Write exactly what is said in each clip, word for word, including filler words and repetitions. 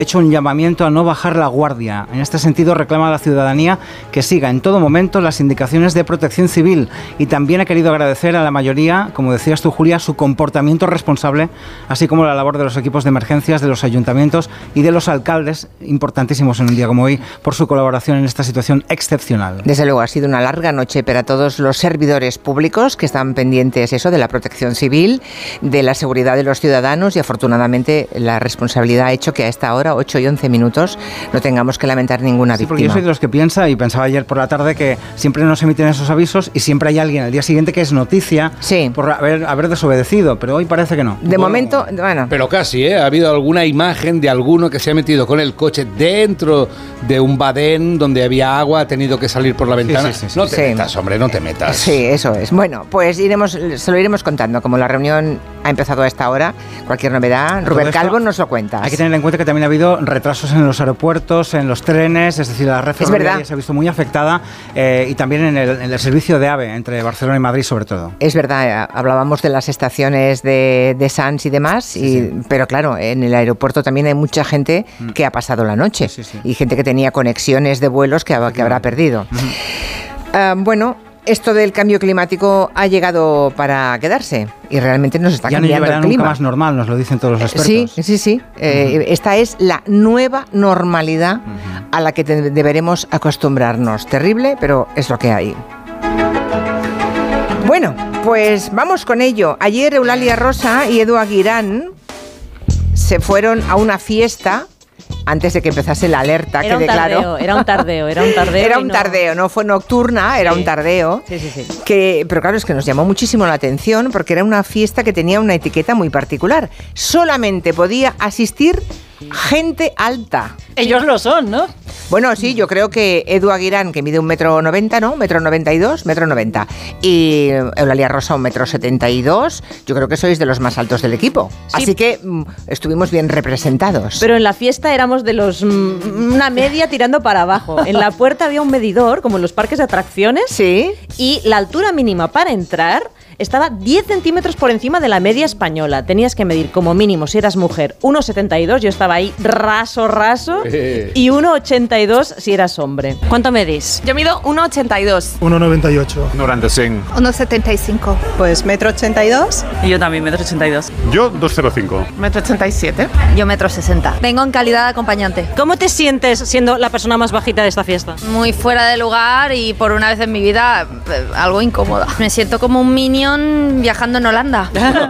hecho un llamamiento a no bajar la guardia. En este sentido, reclama a la ciudadanía que siga en todo momento las indicaciones de Protección Civil y también ha querido agradecer a la mayoría, como decías tú, Julia, su comportamiento responsable, así como la labor de los equipos de emergencias, de los ayuntamientos y de los alcaldes, importantísimos en un día como hoy, por su colaboración en esta situación excepcional. Desde luego, ha sido una larga noche para todos los servidores públicos que están pendientes eso de la Protección Civil, de la seguridad de los ciudadanos y afortunadamente la responsabilidad ha hecho que a esta hora, ocho y once minutos, no tengamos que lamentar ninguna sí, víctima. Porque yo soy de los que piensa, y pensaba ayer por la tarde, que siempre nos emiten esos avisos y siempre hay alguien al día siguiente que es noticia sí. por haber, haber desobedecido, pero hoy parece que no. De bueno, momento, bueno. Pero casi, ¿eh? Ha habido alguna imagen de alguno que se ha metido con el coche dentro de un badén donde había agua, ha tenido que salir por la ventana. Sí, sí, sí, no te sí. metas, hombre, no te metas. Sí, eso es. Bueno, pues iremos, se lo iremos contando. Como la reunión ha empezado a esta hora, cualquier novedad, Rubén esto, Calvo nos lo cuenta. Hay que tener en cuenta que también ha habido retrasos en los aeropuertos, en los trenes, es decir, la red ferroviaria se ha visto muy afectada eh, y también en el, en el servicio de AVE entre Barcelona y Madrid sobre todo. Es verdad, hablábamos de las estaciones de, de Sants y demás, sí, y, sí. pero claro, en el aeropuerto también hay mucha gente mm. que ha pasado la noche sí, sí. y gente que tenía conexiones de vuelos que, que habrá perdido. Mm. Uh, bueno, esto del cambio climático ha llegado para quedarse y realmente nos está ya cambiando no el clima. Nunca más normal, nos lo dicen todos los expertos. Sí, sí, sí. Uh-huh. Eh, esta es la nueva normalidad uh-huh. a la que te deberemos acostumbrarnos. Terrible, pero es lo que hay. Bueno, pues vamos con ello. Ayer Eulalia Rosa y Edu Aguirán se fueron a una fiesta antes de que empezase la alerta, era que un tardeo, claro. Era un tardeo, era un tardeo. Era un no... tardeo, no fue nocturna, era sí. un tardeo. Sí, sí, sí. Que, pero claro, es que nos llamó muchísimo la atención porque era una fiesta que tenía una etiqueta muy particular. Solamente podía asistir gente alta. Ellos lo son, ¿no? Bueno, sí, yo creo que Edu Aguirán, que mide un metro noventa, ¿no? Metro noventa y dos, metro noventa. Y Eulalia Rosa, un metro setenta y dos. Yo creo que sois de los más altos del equipo. Sí. Así que mm, estuvimos bien representados. Pero en la fiesta éramos de los... Mm, una media tirando para abajo. En la puerta había un medidor, como en los parques de atracciones. Sí. Y la altura mínima para entrar estaba diez centímetros por encima de la media española. Tenías que medir como mínimo, si eras mujer, uno setenta y dos, yo estaba ahí raso, raso, eh. y uno ochenta y dos si eras hombre. ¿Cuánto medís? Yo mido uno ochenta y dos. uno noventa y ocho. noventa y cinco. uno setenta y cinco. Pues metro ochenta y dos. Y yo también, metro ochenta y dos. Yo dos cero cinco. Metro ochenta y siete. Yo metro sesenta. Vengo en calidad de acompañante. ¿Cómo te sientes siendo la persona más bajita de esta fiesta? Muy fuera de lugar y por una vez en mi vida algo incómoda. Me siento como un minion viajando en Holanda.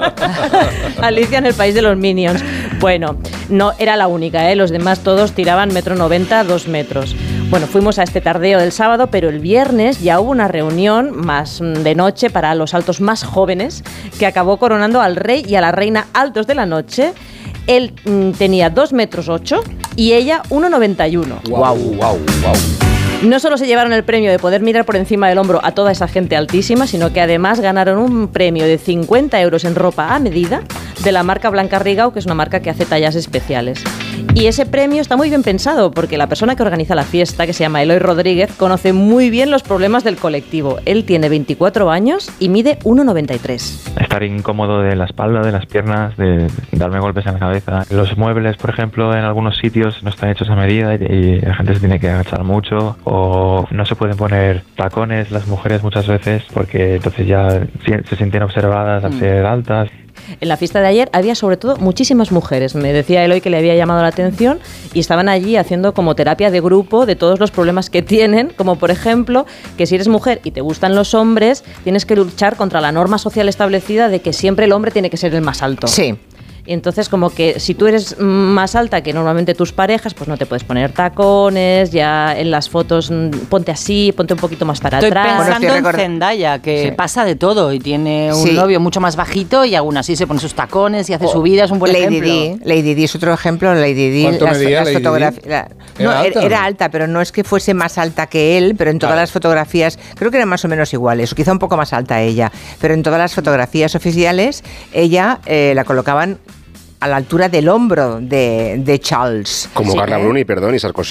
Alicia en el país de los Minions. Bueno, no era la única, ¿eh? Los demás todos tiraban metro noventa, dos metros. Bueno, fuimos a este tardeo del sábado, pero el viernes ya hubo una reunión más de noche para los altos más jóvenes que acabó coronando al rey y a la reina altos de la noche. Él mm, tenía dos metros ocho y ella uno noventa y uno. Guau, guau, guau. No solo se llevaron el premio de poder mirar por encima del hombro a toda esa gente altísima, sino que además ganaron un premio de cincuenta euros en ropa a medida de la marca Blanca Rigau, que es una marca que hace tallas especiales. Y ese premio está muy bien pensado porque la persona que organiza la fiesta, que se llama Eloy Rodríguez, conoce muy bien los problemas del colectivo. Él tiene veinticuatro años y mide uno noventa y tres. Estar incómodo de la espalda, de las piernas, de darme golpes en la cabeza. Los muebles, por ejemplo, en algunos sitios no están hechos a medida y la gente se tiene que agachar mucho. O no se pueden poner tacones las mujeres muchas veces porque entonces ya se sienten observadas al ser altas. En la fiesta de ayer había sobre todo muchísimas mujeres. Me decía Eloy que le había llamado la atención y estaban allí haciendo como terapia de grupo de todos los problemas que tienen, como por ejemplo que si eres mujer y te gustan los hombres, tienes que luchar contra la norma social establecida de que siempre el hombre tiene que ser el más alto. Sí. Y entonces como que si tú eres más alta que normalmente tus parejas, pues no te puedes poner tacones, ya en las fotos ponte así, ponte un poquito más para Estoy atrás. pensando bueno, en record... Zendaya, que sí. pasa de todo y tiene un sí. novio mucho más bajito y aún así se pone sus tacones y hace oh. subidas, un buen Lady ejemplo. Di, Lady Di es otro ejemplo. Lady Di, ¿Cuánto las, medía las Lady fotografías. Di? ¿Era, no, alta, era no? alta, pero no es que fuese más alta que él, pero en todas vale. las fotografías, creo que eran más o menos iguales, o quizá un poco más alta ella, pero en todas las fotografías oficiales, ella eh, la colocaban a la altura del hombro de, de Charles. Como sí, Carla ¿eh? Bruni, perdón, y Sarkozy.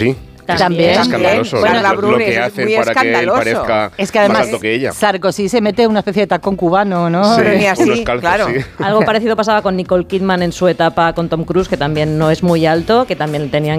También. Es escandaloso Bueno, lo, lo que hacen para que él parezca es que además más alto que ella. Sarkozy se mete una especie de tacón cubano, ¿no? Sí, Ni así, unos calzos, claro. sí. Algo parecido pasaba con Nicole Kidman en su etapa con Tom Cruise, que también no es muy alto, que también tenían